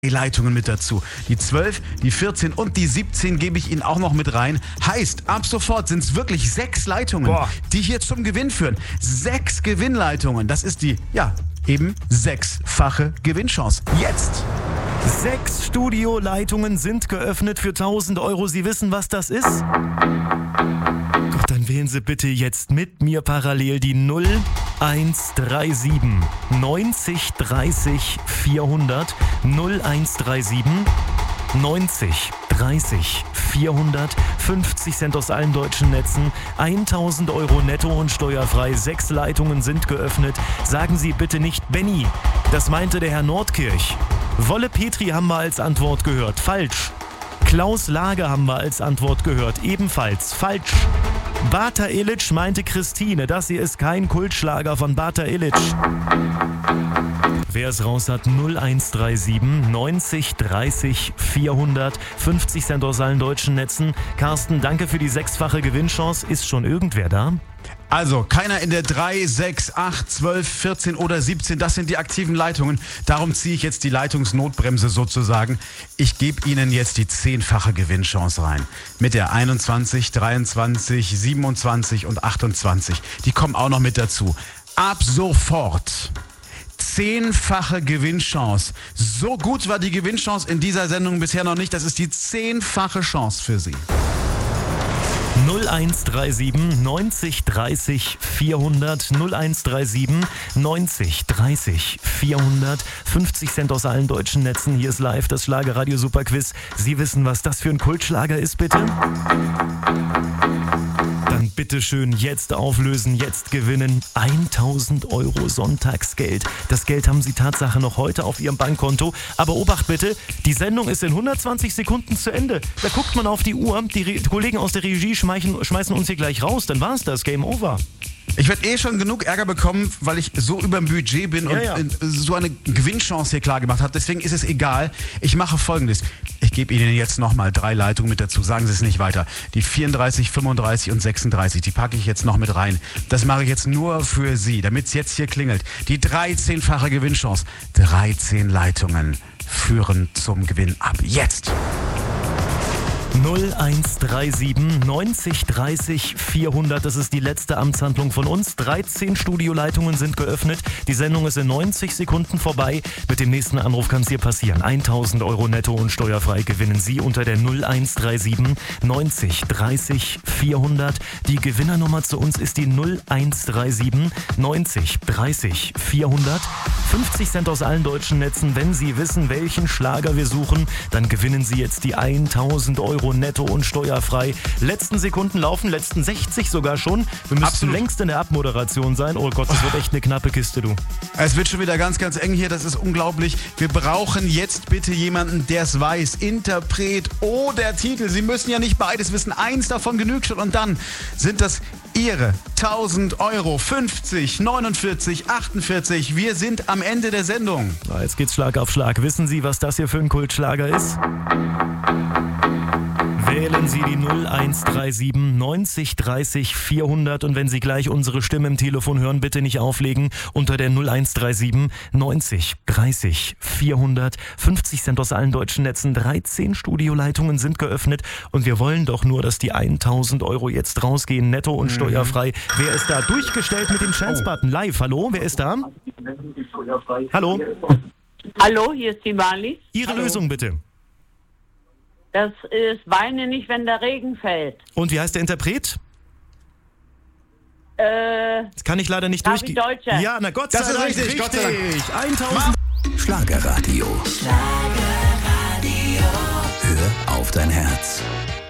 Leitungen mit dazu. Die 12, die 14 und die 17 gebe ich Ihnen auch noch mit rein. Heißt, ab sofort sind es wirklich 6 Leitungen, die hier zum Gewinn führen. 6 Gewinnleitungen. Das ist die, eben 6-fache Gewinnchance. Jetzt! 6 Studioleitungen sind geöffnet für 1.000 Euro. Sie wissen, was das ist? Gott, dann wählen Sie bitte jetzt mit mir parallel die 0137 90 30 400 0137 90 30 400, 50 Cent aus allen deutschen Netzen, 1.000 Euro netto und steuerfrei, 6 Leitungen sind geöffnet. Sagen Sie bitte nicht Benny, das meinte der Herr Nordkirch. Wolle Petri haben wir als Antwort gehört, falsch. Klaus Lager haben wir als Antwort gehört, ebenfalls falsch. Bata Illich meinte Christine, das hier ist kein Kultschlager von Bata Illich. Wer es raus hat, 0137 90 30 400, 50 Cent aus allen deutschen Netzen. Carsten, danke für die 6-fache Gewinnchance. Ist schon irgendwer da? Also, keiner in der 3, 6, 8, 12, 14 oder 17, das sind die aktiven Leitungen. Darum ziehe ich jetzt die Leitungsnotbremse sozusagen. Ich gebe Ihnen jetzt die 10-fache Gewinnchance rein. Mit der 21, 23, 27 und 28. Die kommen auch noch mit dazu. Ab sofort 10-fache Gewinnchance. So gut war die Gewinnchance in dieser Sendung bisher noch nicht. Das ist die 10-fache Chance für Sie. 0137 90 30 400 0137 90 30 400, 50 Cent aus allen deutschen Netzen. Hier ist live das Schlagerradio Superquiz. Sie wissen, was das für ein Kultschlager ist, bitte? Dann bitte schön jetzt auflösen, jetzt gewinnen. 1.000 Euro Sonntagsgeld. Das Geld haben Sie Tatsache noch heute auf Ihrem Bankkonto. Aber Obacht bitte, die Sendung ist in 120 Sekunden zu Ende. Da guckt man auf die Uhr, die Kollegen aus der Regie schmeißen uns hier gleich raus. Dann war's das, Game Over. Ich werde schon genug Ärger bekommen, weil ich so über dem Budget bin und so eine Gewinnchance hier klar gemacht habe. Deswegen ist es egal. Ich mache Folgendes. Ich gebe Ihnen jetzt nochmal 3 Leitungen mit dazu. Sagen Sie es nicht weiter. Die 34, 35 und 36, die packe ich jetzt noch mit rein. Das mache ich jetzt nur für Sie, damit es jetzt hier klingelt. Die 13-fache Gewinnchance. 13 Leitungen führen zum Gewinn ab. Jetzt! 0137 90 30 400, das ist die letzte Amtshandlung von uns. 13 Studioleitungen sind geöffnet. Die Sendung ist in 90 Sekunden vorbei. Mit dem nächsten Anruf kann es hier passieren. 1.000 Euro netto und steuerfrei gewinnen Sie unter der 0137 90 30 400. Die Gewinnernummer zu uns ist die 0137 90 30 400. 50 Cent aus allen deutschen Netzen. Wenn Sie wissen, welchen Schlager wir suchen, dann gewinnen Sie jetzt die 1.000 Euro netto und steuerfrei. Letzten Sekunden laufen, letzten 60 sogar schon. Wir müssten längst in der Abmoderation sein. Oh Gott, das wird echt eine knappe Kiste, du. Es wird schon wieder ganz, ganz eng hier. Das ist unglaublich. Wir brauchen jetzt bitte jemanden, der es weiß. Interpret oder Titel. Sie müssen ja nicht beides wissen. Eins davon genügt schon. Und dann sind das Ihre 1.000 Euro. 50, 49, 48. Wir sind am Ende der Sendung. Jetzt geht's Schlag auf Schlag. Wissen Sie, was das hier für ein Kultschlager ist? Wählen Sie die 0137 90 30 400 und wenn Sie gleich unsere Stimme im Telefon hören, bitte nicht auflegen. Unter der 0137 90 30 400, 50 Cent aus allen deutschen Netzen, 13 Studioleitungen sind geöffnet und wir wollen doch nur, dass die 1.000 Euro jetzt rausgehen, netto und steuerfrei. Wer ist da? Durchgestellt mit dem Chance-Button. Live, hallo, wer ist da? Hallo? Hallo, hier ist die Marlies. Ihre Lösung bitte. Das ist Weine nicht, wenn der Regen fällt. Und wie heißt der Interpret? Das kann ich leider nicht durchgehen. Deutscher. Ja, na Gott sei Dank. Das ist richtig. Gott sei Dank. 1.000. Schlagerradio. Hör auf dein Herz.